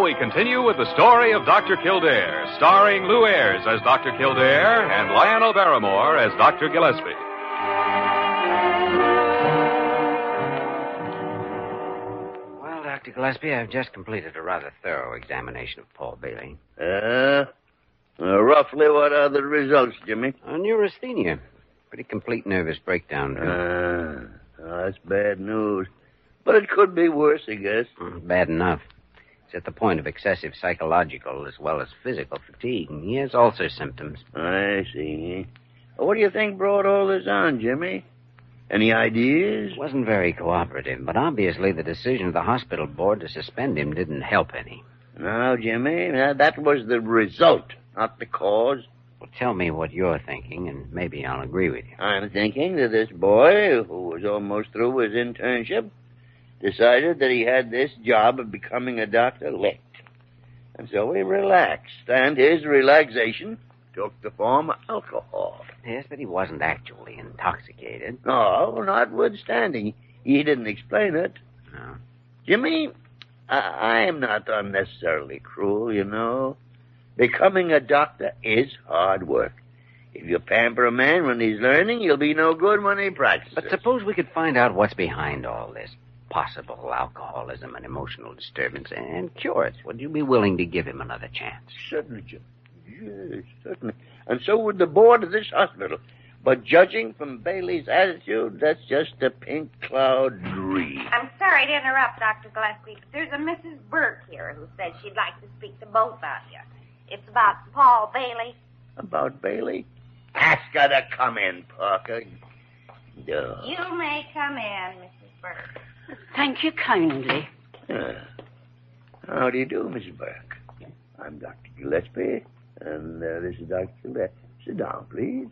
now we continue with the story of Dr. Kildare, starring Lou Ayres as Dr. Kildare and Lionel Barrymore as Dr. Gillespie. Well, Dr. Gillespie, I've just completed a rather thorough examination of Paul Bailey. Roughly what are the results, Jimmy? Neurasthenia. Pretty complete nervous breakdown. That's bad news. But it could be worse, I guess. Bad enough. He's at the point of excessive psychological as well as physical fatigue. And he has ulcer symptoms. I see. What do you think brought all this on, Jimmy? Any ideas? Wasn't very cooperative, but obviously the decision of the hospital board to suspend him didn't help any. No, Jimmy, that was the result, not the cause. Well, tell me what you're thinking, and maybe I'll agree with you. I'm thinking that this boy, who was almost through his internship, decided that he had this job of becoming a doctor licked. And so he relaxed, and his relaxation took the form of alcohol. Yes, but he wasn't actually intoxicated. No, notwithstanding. He didn't explain it. No. Jimmy, I am not unnecessarily cruel, you know. Becoming a doctor is hard work. If you pamper a man when he's learning, he'll be no good when he practices. But suppose we could find out what's behind all this possible alcoholism and emotional disturbance and cure it. Would you be willing to give him another chance? Certainly, Jim. Yes, certainly. And so would the board of this hospital. But judging from Bailey's attitude, that's just a pink cloud dream. I'm sorry to interrupt, Dr. Gillespie, but there's a Mrs. Burke here who said she'd like to speak to both of you. It's about Paul Bailey. About Bailey? Ask her to come in, Parker. Duh. You may come in, Mrs. Burke. Thank you kindly. How do you do, Mrs. Burke? I'm Dr. Gillespie, and this is Dr. Gillespie. Sit down, please.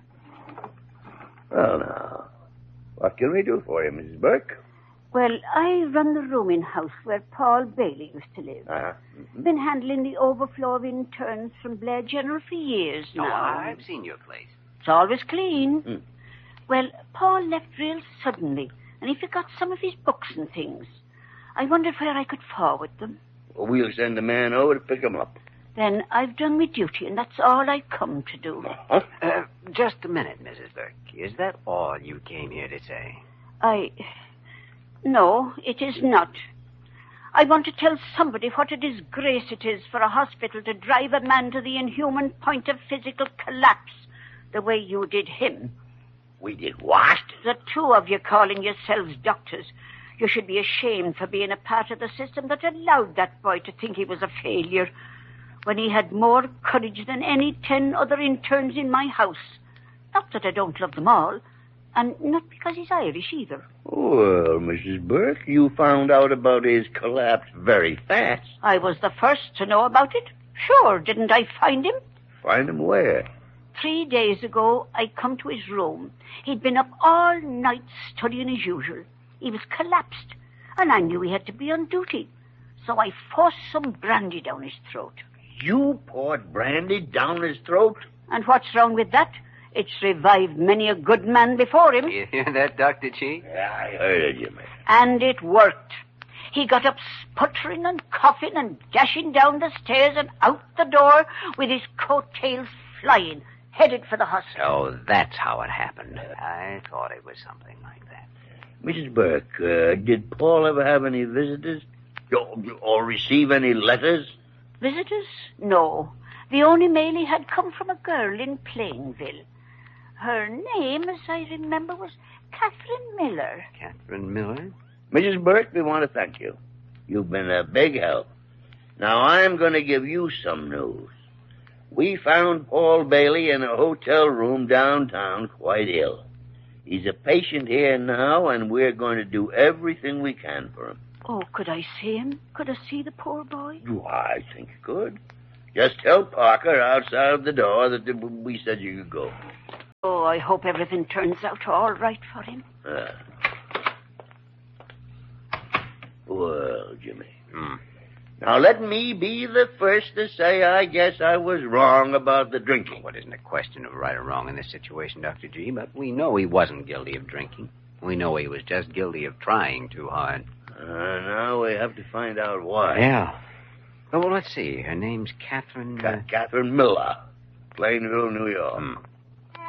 Well, now, what can we do for you, Mrs. Burke? Well, I run the rooming house where Paul Bailey used to live. Been handling the overflow of interns from Blair General for years now. Oh, I've seen your place. It's always clean. Well, Paul left real suddenly, and he forgot some of his books and things. I wondered where I could forward them. Well, we'll send a man over to pick them up. Then I've done my duty, and that's all I come to do. Just a minute, Mrs. Burke. Is that all you came here to say? No, it is not. I want to tell somebody what a disgrace it is for a hospital to drive a man to the inhuman point of physical collapse the way you did him. We did what? The two of you calling yourselves doctors. You should be ashamed for being a part of the system that allowed that boy to think he was a failure when he had more courage than any 10 other interns in my house. Not that I don't love them all, and not because he's Irish either. Well, Mrs. Burke, you found out about his collapse very fast. I was the first to know about it. Sure, didn't I find him? Find him where? 3 days ago, I come to his room. He'd been up all night studying as usual. He was collapsed, and I knew he had to be on duty. So I forced some brandy down his throat. You poured brandy down his throat? And what's wrong with that? It's revived many a good man before him. You hear that, Dr. G? Yeah, I heard you, man. And it worked. He got up sputtering and coughing and dashing down the stairs and out the door with his coattails flying, headed for the hospital. Oh, that's how it happened. I thought it was something like that. Mrs. Burke, did Paul ever have any visitors? Or receive any letters? Visitors? No. The only mail he had come from a girl in Plainville. Her name, as I remember, was Catherine Miller. Catherine Miller? Mrs. Burke, we want to thank you. You've been a big help. Now, I'm going to give you some news. We found Paul Bailey in a hotel room downtown, quite ill. He's a patient here now, and we're going to do everything we can for him. Oh, could I see him? Could I see the poor boy? I think you could. Just tell Parker outside the door that we said you could go. Oh, I hope everything turns out all right for him. Well, Jimmy. Now, let me be the first to say I guess I was wrong about the drinking. Well, it isn't a question of right or wrong in this situation, Dr. G, but we know he wasn't guilty of drinking. We know he was just guilty of trying too hard. Now we have to find out why. Yeah. Well, let's see. Her name's Catherine... Catherine Miller, Plainville, New York.